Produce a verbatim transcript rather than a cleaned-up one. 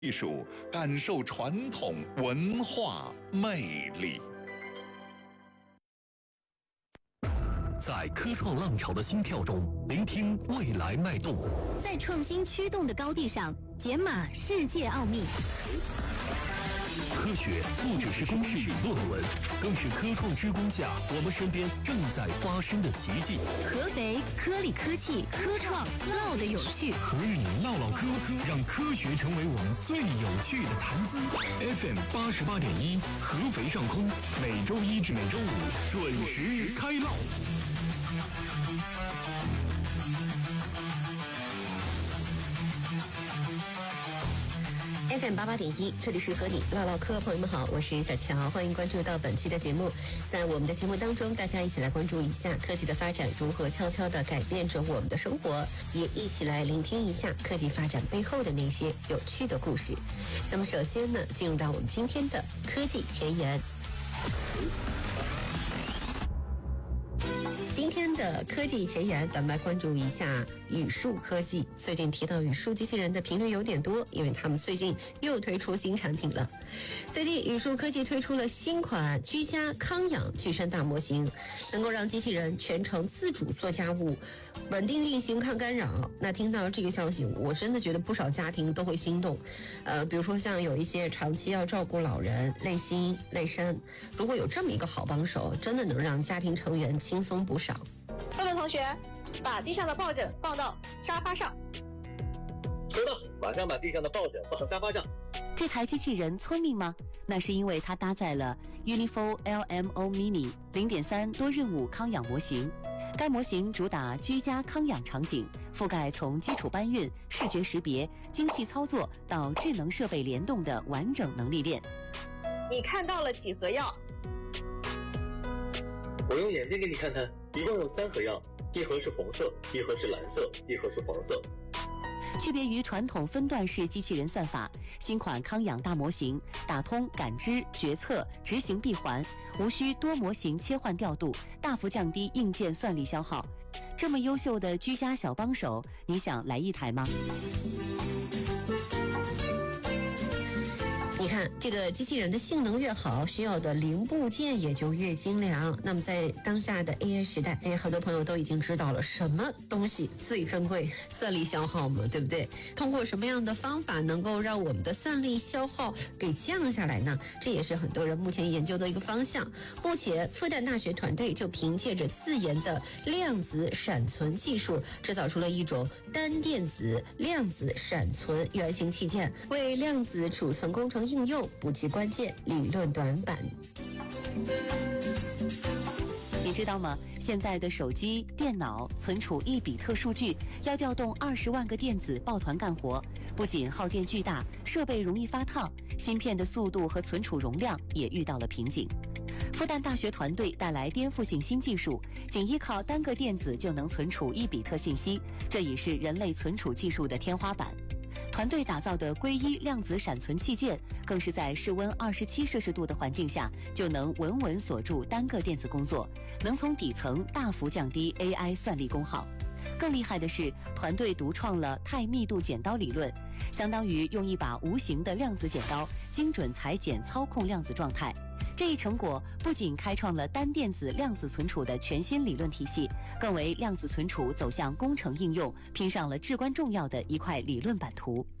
艺术，感受传统文化魅力。 在科创浪潮的心跳中，聆听未来脉动； 在创新驱动的高地上，解码世界奥秘。 科学不只是公式与论文，更是科创之光下我们身边正在发生的奇迹。 合肥科理科技科创唠的有趣， 和与你唠唠科，让科学成为我们最有趣的谈资。F M 八十八点一，合肥上空，每周一至每周五准时开唠。 F M 八八点一，这里是和你唠唠嗑，朋友们好，我是小乔，欢迎关注到本期的节目。在我们的节目当中，大家一起来关注一下科技的发展如何悄悄地改变着我们的生活，也一起来聆听一下科技发展背后的那些有趣的故事。那么首先呢，进入到我们今天的科技前沿。今天的科技前沿，咱们来关注一下语数科技。最近提到语数机器人的频率有点多，因为他们最近又推出新产品了。最近语数科技推出了新款居家康养具身大模型，能够让机器人全程自主做家务，稳定运行抗干扰。那听到这个消息，我真的觉得不少家庭都会心动。呃，比如说像有一些长期要照顾老人，累心累身，如果有这么一个好帮手，真的能让家庭成员轻松不少。 各位同学，把地上的抱枕放到沙发上。 收到，马上把地上的抱枕放到沙发上。 这台机器人聪明吗？那是因为它搭载了 Unifo L M O Mini 零点三 多任务康养模型。该模型主打居家康养场景，覆盖从基础搬运、视觉识别、精细操作到智能设备联动的完整能力链。 你看到了几盒药？ 我用眼睛给你看看，一共有三盒药，一盒是红色，一盒是蓝色，一盒是黄色。 区别于传统分段式机器人算法，新款康养大模型打通感知、决策、执行闭环，无需多模型切换调度，大幅降低硬件算力消耗。这么优秀的居家小帮手，你想来一台吗？ 你看，这个机器人的性能越好，需要的零部件也就越精良。那么在当下的 A I 时代，哎，很多朋友都已经知道了什么东西最珍贵，算力消耗嘛，对不对？通过什么样的方法能够让我们的算力消耗给降下来呢？这也是很多人目前研究的一个方向。目前复旦大学团队就凭借着自研的量子闪存技术，制造出了一种单电子量子闪存原型器件，为量子储存工程应用补齐关键理论短板。 你知道吗？现在的手机、电脑存储一比特数据要调动二十万个电子抱团干活，不仅耗电巨大，设备容易发烫，芯片的速度和存储容量也遇到了瓶颈。复旦大学团队带来颠覆性新技术，仅依靠单个电子就能存储一比特信息，这已是人类存储技术的天花板。团队打造的硅一量子闪存器件，更是在室温二十七摄氏度的环境下，就能稳稳锁住单个电子工作，能从底层大幅降低 A I 算力功耗。更厉害的是，团队独创了太密度剪刀理论，相当于用一把无形的量子剪刀，精准裁剪操控量子状态。这一成果不仅开创了单电子量子存储的全新理论体系，更为量子存储走向工程应用拼上了至关重要的一块理论版图。